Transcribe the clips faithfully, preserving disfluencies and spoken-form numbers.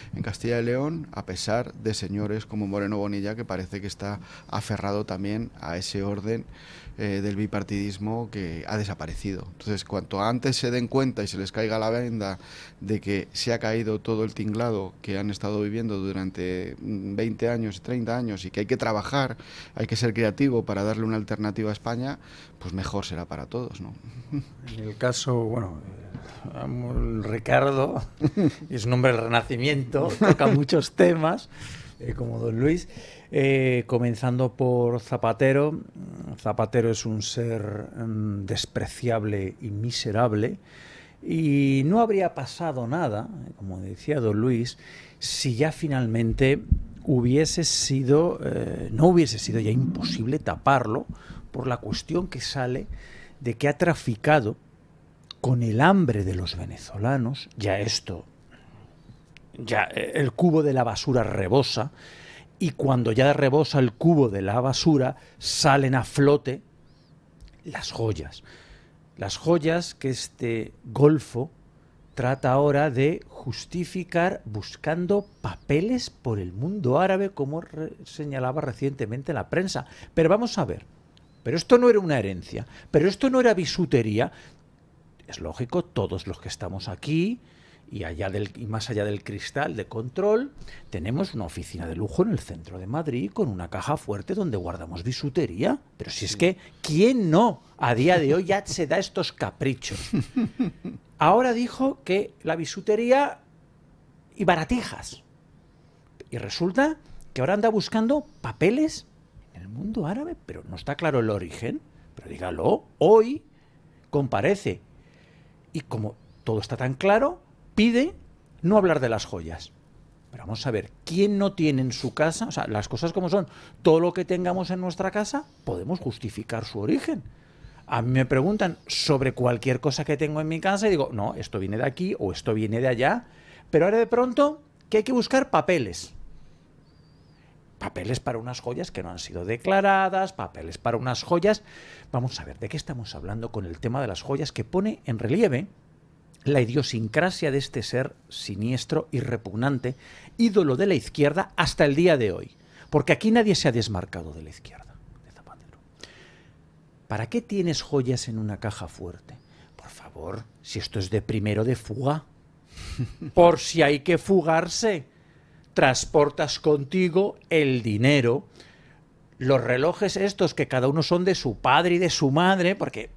en Castilla y León, a pesar de señores como Moreno Bonilla, que parece que está aferrado también a ese orden eh, del bipartidismo que ha desaparecido. Entonces, cuanto antes se den cuenta y se les caiga la venda de que se ha caído todo el tinglado que han estado viviendo durante veinte años, treinta años, y que hay que trabajar, hay que ser creativo para darle una alternativa a España, pues mejor será para todos, ¿no? En el caso, bueno, Ricardo es un hombre del Renacimiento, toca muchos temas, eh, como don Luis, eh, comenzando por Zapatero. Zapatero es un ser um, despreciable y miserable, y no habría pasado nada, como decía don Luis, si ya finalmente hubiese sido, eh, no hubiese sido ya imposible taparlo por la cuestión que sale de que ha traficado con el hambre de los venezolanos. Ya esto, ya el cubo de la basura rebosa, y cuando ya rebosa el cubo de la basura salen a flote las joyas. Las joyas que este golfo trata ahora de justificar buscando papeles por el mundo árabe, como re señalaba recientemente la prensa. Pero vamos a ver, pero esto no era una herencia, pero esto no era bisutería. Es lógico, todos los que estamos aquí y, allá del, y más allá del cristal de control, tenemos una oficina de lujo en el centro de Madrid con una caja fuerte donde guardamos bisutería. Pero si es que, ¿quién no a día de hoy ya se da estos caprichos? Ahora dijo que la bisutería y baratijas. Y resulta que ahora anda buscando papeles en el mundo árabe, pero no está claro el origen. Pero dígalo, hoy comparece. Y como todo está tan claro, pide no hablar de las joyas. Pero vamos a ver, ¿quién no tiene en su casa? O sea, las cosas como son, todo lo que tengamos en nuestra casa, podemos justificar su origen. A mí me preguntan sobre cualquier cosa que tengo en mi casa y digo, no, esto viene de aquí o esto viene de allá. Pero ahora de pronto que hay que buscar papeles. Papeles para unas joyas que no han sido declaradas, papeles para unas joyas. Vamos a ver, ¿de qué estamos hablando con el tema de las joyas, que pone en relieve la idiosincrasia de este ser siniestro y repugnante, ídolo de la izquierda hasta el día de hoy? Porque aquí nadie se ha desmarcado de la izquierda, de Zapatero. ¿Para qué tienes joyas en una caja fuerte? Por favor, si esto es de primero de fuga, por si hay que fugarse, transportas contigo el dinero, los relojes estos que cada uno son de su padre y de su madre, porque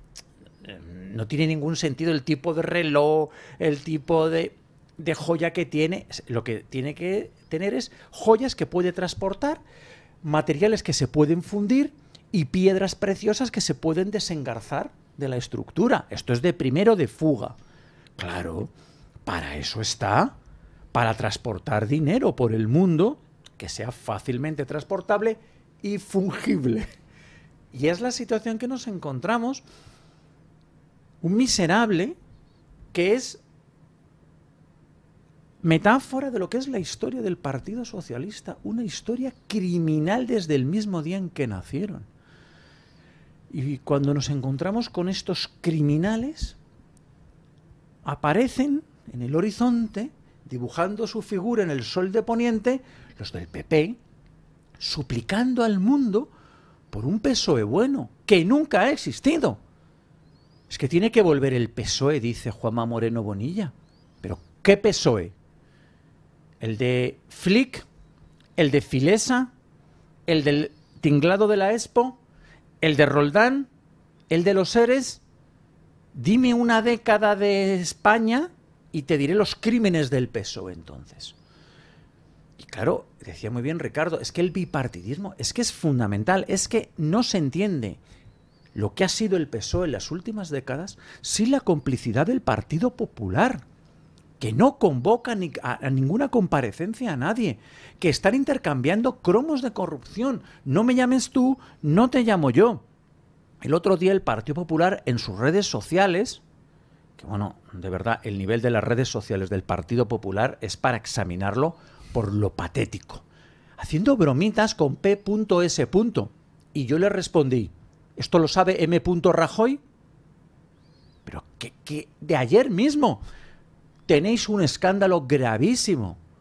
no tiene ningún sentido el tipo de reloj, el tipo de, de joya que tiene. Lo que tiene que tener es joyas que puede transportar, materiales que se pueden fundir y piedras preciosas que se pueden desengarzar de la estructura. Esto es de primero de fuga. Claro, para eso está, para transportar dinero por el mundo que sea fácilmente transportable y fungible. Y es la situación que nos encontramos. Un miserable que es metáfora de lo que es la historia del Partido Socialista, una historia criminal desde el mismo día en que nacieron. Y cuando nos encontramos con estos criminales, aparecen en el horizonte, dibujando su figura en el sol de poniente, los del P P, suplicando al mundo por un P S O E bueno, que nunca ha existido. Es que tiene que volver el P S O E, dice Juanma Moreno Bonilla. ¿Pero qué P S O E? ¿El de Flick? ¿El de Filesa? ¿El del tinglado de la Expo? ¿El de Roldán? ¿El de los Eres? Dime una década de España y te diré los crímenes del P S O E entonces. Y claro, decía muy bien Ricardo, es que el bipartidismo es que es fundamental, es que no se entiende lo que ha sido el P S O E en las últimas décadas sin la complicidad del Partido Popular, que no convoca ni a, a ninguna comparecencia a nadie, que están intercambiando cromos de corrupción. No me llames tú, no te llamo yo. El otro día el Partido Popular en sus redes sociales, que bueno, de verdad, el nivel de las redes sociales del Partido Popular es para examinarlo por lo patético, haciendo bromitas con P S. Y yo le respondí, ¿esto lo sabe M. Rajoy? Pero que, que de ayer mismo tenéis un escándalo gravísimo